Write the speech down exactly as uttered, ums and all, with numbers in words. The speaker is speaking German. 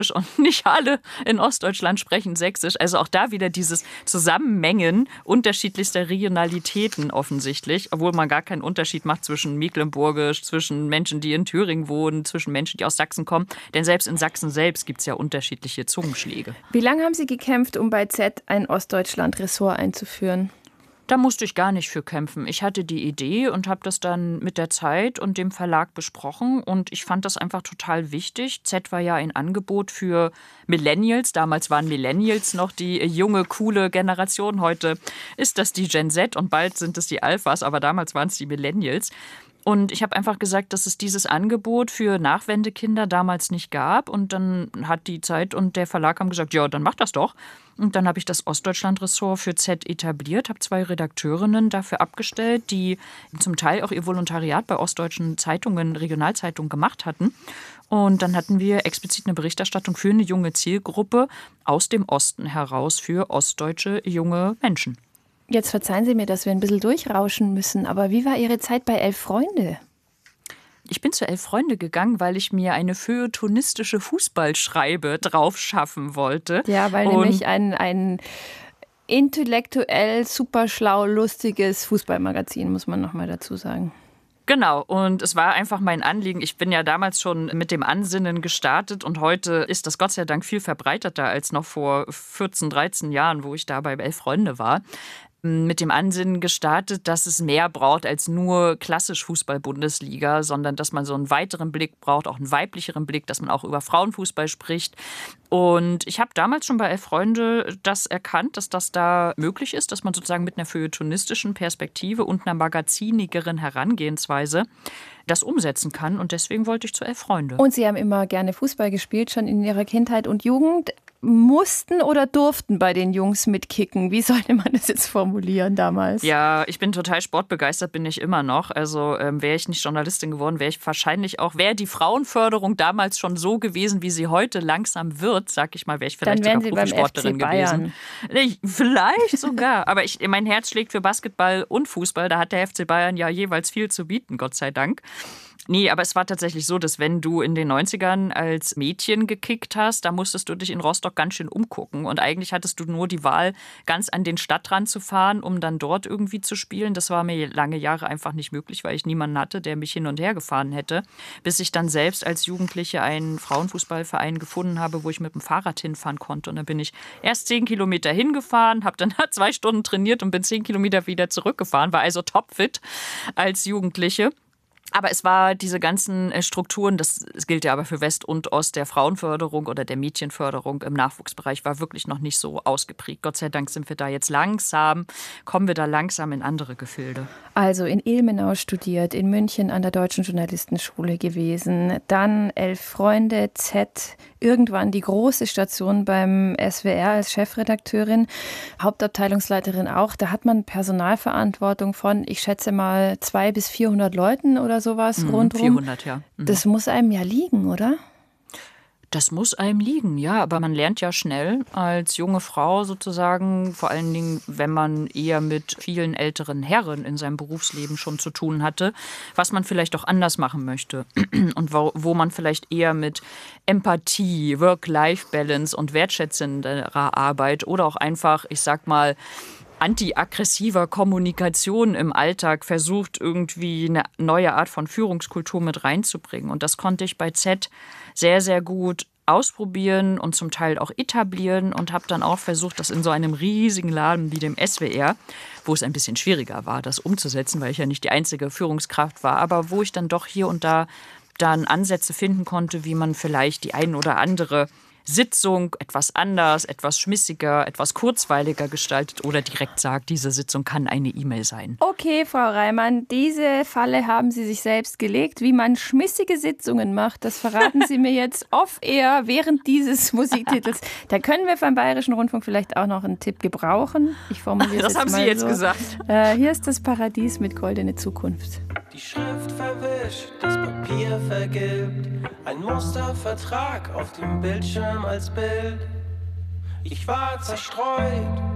und nicht alle in Ostdeutschland sprechen Sächsisch. Also auch da wieder dieses Zusammenmengen unterschiedlichster Regionalitäten offensichtlich, obwohl man gar keinen Unterschied macht zwischen Mecklenburgisch, zwischen Menschen, die in Thüringen wohnen, zwischen Menschen, die aus Sachsen kommen. Denn selbst in Sachsen selbst gibt es ja unterschiedliche Zungenschläge. Wie lange haben Sie gekämpft, um bei Z ein Ostdeutschland-Ressort einzuführen? Da musste ich gar nicht für kämpfen. Ich hatte die Idee und habe das dann mit der Zeit und dem Verlag besprochen. Und ich fand das einfach total wichtig. Z war ja ein Angebot für Millennials. Damals waren Millennials noch die junge, coole Generation. Heute ist das die Gen Z und bald sind es die Alphas. Aber damals waren es die Millennials. Und ich habe einfach gesagt, dass es dieses Angebot für Nachwendekinder damals nicht gab. Und dann hat die Zeit und der Verlag haben gesagt, ja, dann mach das doch. Und dann habe ich das Ostdeutschland-Ressort für Z etabliert, habe zwei Redakteurinnen dafür abgestellt, die zum Teil auch ihr Volontariat bei ostdeutschen Zeitungen, Regionalzeitungen gemacht hatten. Und dann hatten wir explizit eine Berichterstattung für eine junge Zielgruppe aus dem Osten heraus für ostdeutsche junge Menschen. Jetzt verzeihen Sie mir, dass wir ein bisschen durchrauschen müssen, aber wie war Ihre Zeit bei Elf Freunde? Ich bin zu Elf Freunde gegangen, weil ich mir eine feuilletonistische Fußballschreibe drauf schaffen wollte. Ja, weil Und nämlich ein, ein intellektuell super schlau, lustiges Fußballmagazin, muss man noch mal dazu sagen. Genau, und es war einfach mein Anliegen. Ich bin ja damals schon mit dem Ansinnen gestartet und heute ist das Gott sei Dank viel verbreiteter als noch vor vierzehn, dreizehn Jahren, wo ich da bei Elf Freunde war. Mit dem Ansinnen gestartet, dass es mehr braucht als nur klassisch Fußball-Bundesliga, sondern dass man so einen weiteren Blick braucht, auch einen weiblicheren Blick, dass man auch über Frauenfußball spricht. Und ich habe damals schon bei Elf Freunde das erkannt, dass das da möglich ist, dass man sozusagen mit einer feuilletonistischen Perspektive und einer magazinigeren Herangehensweise das umsetzen kann. Und deswegen wollte ich zu Elf Freunde. Und Sie haben immer gerne Fußball gespielt, schon in Ihrer Kindheit und Jugend. Mussten oder durften bei den Jungs mitkicken? Wie sollte man das jetzt formulieren damals? Ja, ich bin total sportbegeistert, bin ich immer noch. Also ähm, wäre ich nicht Journalistin geworden, wäre ich wahrscheinlich auch, wäre die Frauenförderung damals schon so gewesen, wie sie heute langsam wird, sag ich mal, wäre ich vielleicht Dann sogar Profisportlerin gewesen. Ich, vielleicht sogar. Aber ich, mein Herz schlägt für Basketball und Fußball. Da hat der F C Bayern ja jeweils viel zu bieten, Gott sei Dank. Nee, aber es war tatsächlich so, dass wenn du in den neunzigern als Mädchen gekickt hast, da musstest du dich in Rostock ganz schön umgucken. Und eigentlich hattest du nur die Wahl, ganz an den Stadtrand zu fahren, um dann dort irgendwie zu spielen. Das war mir lange Jahre einfach nicht möglich, weil ich niemanden hatte, der mich hin und her gefahren hätte. Bis ich dann selbst als Jugendliche einen Frauenfußballverein gefunden habe, wo ich mit dem Fahrrad hinfahren konnte. Und dann bin ich erst zehn Kilometer hingefahren, habe dann zwei Stunden trainiert und bin zehn Kilometer wieder zurückgefahren. War also topfit als Jugendliche. Aber es war diese ganzen Strukturen, das gilt ja aber für West und Ost, der Frauenförderung oder der Mädchenförderung im Nachwuchsbereich war wirklich noch nicht so ausgeprägt. Gott sei Dank sind wir da jetzt langsam, kommen wir da langsam in andere Gefilde. Also in Ilmenau studiert, in München an der Deutschen Journalistenschule gewesen, dann Elf Freunde, Z, irgendwann die große Station beim S W R als Chefredakteurin, Hauptabteilungsleiterin auch. Da hat man Personalverantwortung von, ich schätze mal, zweihundert bis vierhundert Leuten oder sowas mhm, rundherum. vierhundert, ja. Mhm. Das muss einem ja liegen, oder? Das muss einem liegen, ja. Aber man lernt ja schnell als junge Frau sozusagen, vor allen Dingen, wenn man eher mit vielen älteren Herren in seinem Berufsleben schon zu tun hatte, was man vielleicht auch anders machen möchte. Und wo, wo man vielleicht eher mit Empathie, Work-Life-Balance und wertschätzenderer Arbeit oder auch einfach, ich sag mal, antiaggressiver Kommunikation im Alltag versucht, irgendwie eine neue Art von Führungskultur mit reinzubringen. Und das konnte ich bei Z sehr, sehr gut ausprobieren und zum Teil auch etablieren und habe dann auch versucht, das in so einem riesigen Laden wie dem S W R, wo es ein bisschen schwieriger war, das umzusetzen, weil ich ja nicht die einzige Führungskraft war, aber wo ich dann doch hier und da dann Ansätze finden konnte, wie man vielleicht die ein oder andere Sitzung etwas anders, etwas schmissiger, etwas kurzweiliger gestaltet oder direkt sagt, diese Sitzung kann eine E-Mail sein. Okay, Frau Reimann, diese Falle haben Sie sich selbst gelegt. Wie man schmissige Sitzungen macht, das verraten Sie mir jetzt off-air während dieses Musiktitels. Da können wir vom Bayerischen Rundfunk vielleicht auch noch einen Tipp gebrauchen. Ich formuliere das jetzt haben mal Sie jetzt so. gesagt. Äh, hier ist das Paradies mit Goldene Zukunft. Die Schrift verwischt, das Papier vergilbt, ein Mustervertrag auf dem Bildschirm als Bild. Ich war zerstreut